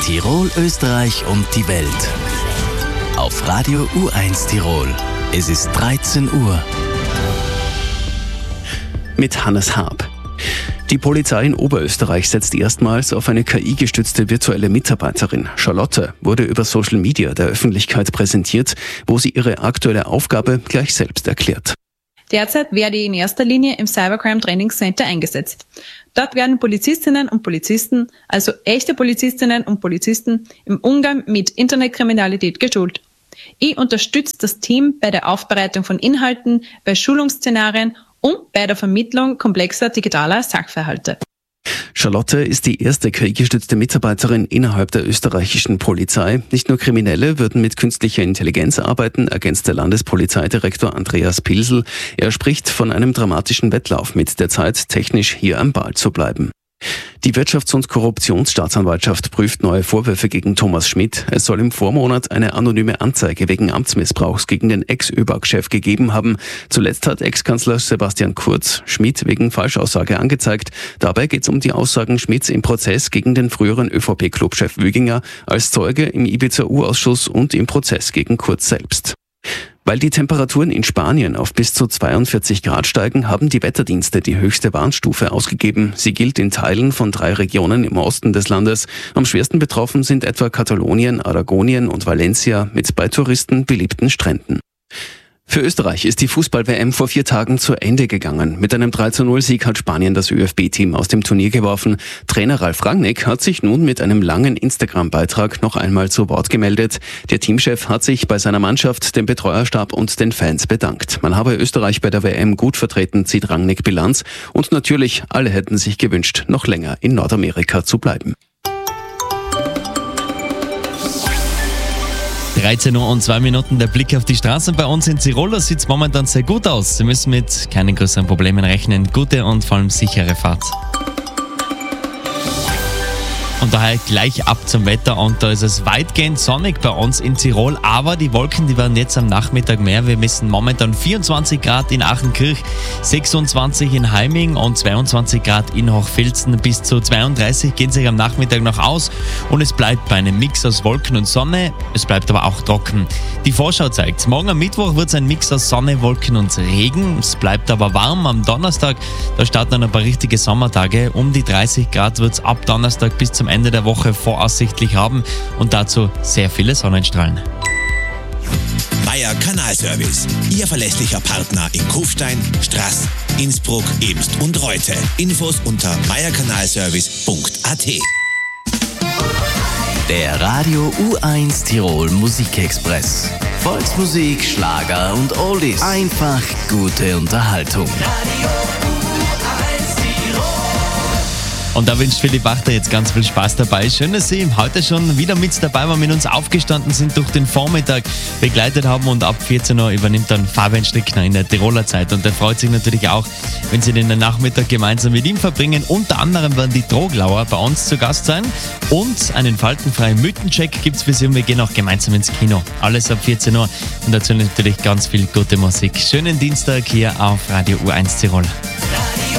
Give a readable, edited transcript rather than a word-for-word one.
Tirol, Österreich und die Welt. Auf Radio U1 Tirol. Es ist 13 Uhr. Mit Hannes Haab. Die Polizei in Oberösterreich setzt erstmals auf eine KI-gestützte virtuelle Mitarbeiterin. Charlotte wurde über Social Media der Öffentlichkeit präsentiert, wo sie ihre aktuelle Aufgabe gleich selbst erklärt. Derzeit werde ich in erster Linie im Cybercrime Training Center eingesetzt. Dort werden Polizistinnen und Polizisten, also echte Polizistinnen und Polizisten, im Umgang mit Internetkriminalität geschult. Ich unterstütze das Team bei der Aufbereitung von Inhalten, bei Schulungsszenarien und bei der Vermittlung komplexer digitaler Sachverhalte. Charlotte ist die erste KI-gestützte Mitarbeiterin innerhalb der österreichischen Polizei. Nicht nur Kriminelle würden mit künstlicher Intelligenz arbeiten, ergänzt der Landespolizeidirektor Andreas Pilsel. Er spricht von einem dramatischen Wettlauf mit der Zeit, technisch hier am Ball zu bleiben. Die Wirtschafts- und Korruptionsstaatsanwaltschaft prüft neue Vorwürfe gegen Thomas Schmidt. Es soll im Vormonat eine anonyme Anzeige wegen Amtsmissbrauchs gegen den Ex-ÖBAG-Chef gegeben haben. Zuletzt hat Ex-Kanzler Sebastian Kurz Schmidt wegen Falschaussage angezeigt. Dabei geht es um die Aussagen Schmidts im Prozess gegen den früheren ÖVP-Clubchef Wüginger, als Zeuge im Ibiza-U-Ausschuss und im Prozess gegen Kurz selbst. Weil die Temperaturen in Spanien auf bis zu 42 Grad steigen, haben die Wetterdienste die höchste Warnstufe ausgegeben. Sie gilt in Teilen von 3 Regionen im Osten des Landes. Am schwersten betroffen sind etwa Katalonien, Aragonien und Valencia mit bei Touristen beliebten Stränden. Für Österreich ist die Fußball-WM vor 4 Tagen zu Ende gegangen. Mit einem 3:0-Sieg hat Spanien das ÖFB-Team aus dem Turnier geworfen. Trainer Ralf Rangnick hat sich nun mit einem langen Instagram-Beitrag noch einmal zu Wort gemeldet. Der Teamchef hat sich bei seiner Mannschaft, dem Betreuerstab und den Fans bedankt. Man habe Österreich bei der WM gut vertreten, zieht Rangnick Bilanz. Und natürlich, alle hätten sich gewünscht, noch länger in Nordamerika zu bleiben. 13 Uhr und 2 Minuten, der Blick auf die Straßen bei uns in Tirol. Das sieht momentan sehr gut aus. Sie müssen mit keinen größeren Problemen rechnen. Gute und vor allem sichere Fahrt. Und daher gleich ab zum Wetter, und da ist es weitgehend sonnig bei uns in Tirol, aber die Wolken, die werden jetzt am Nachmittag mehr. Wir messen momentan 24 Grad in Achenkirch, 26 in Heiming und 22 Grad in Hochfilzen. Bis zu 32 gehen sich am Nachmittag noch aus und es bleibt bei einem Mix aus Wolken und Sonne. Es bleibt aber auch trocken. Die Vorschau zeigt, morgen am Mittwoch wird es ein Mix aus Sonne, Wolken und Regen. Es bleibt aber warm. Am Donnerstag, da starten dann ein paar richtige Sommertage. Um die 30 Grad wird es ab Donnerstag bis zum Ende der Woche voraussichtlich haben und dazu sehr viele Sonnenstrahlen. Meier Kanalservice, Ihr verlässlicher Partner in Kufstein, Straß, Innsbruck, Emst und Reute. Infos unter meierkanalservice.at. Der Radio U1 Tirol Musikexpress. Volksmusik, Schlager und Oldies. Einfach gute Unterhaltung. Und da wünscht Philipp Wachter jetzt ganz viel Spaß dabei. Schön, dass Sie heute schon wieder mit dabei waren, mit uns aufgestanden sind, durch den Vormittag begleitet haben, und ab 14 Uhr übernimmt dann Fabian Strickner in der Tiroler Zeit. Und der freut sich natürlich auch, wenn Sie den Nachmittag gemeinsam mit ihm verbringen. Unter anderem werden die Droglauer bei uns zu Gast sein und einen faltenfreien Mythencheck gibt es für Sie, und wir gehen auch gemeinsam ins Kino. Alles ab 14 Uhr und dazu natürlich ganz viel gute Musik. Schönen Dienstag hier auf Radio U1 Tirol.